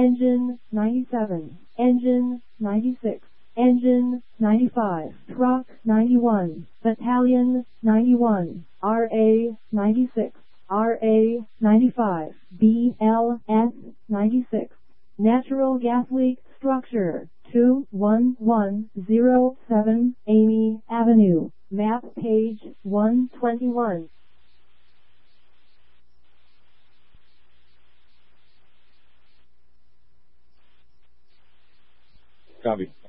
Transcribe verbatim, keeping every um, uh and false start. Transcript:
Engine ninety-seven. Engine ninety-six. Engine ninety-five. Truck ninety-one. Battalion ninety-one. R A ninety-six. R A ninety-five. B L S ninety-six. Natural gas leak structure two one one zero seven Amy Avenue. Map page one twenty-one. Copy.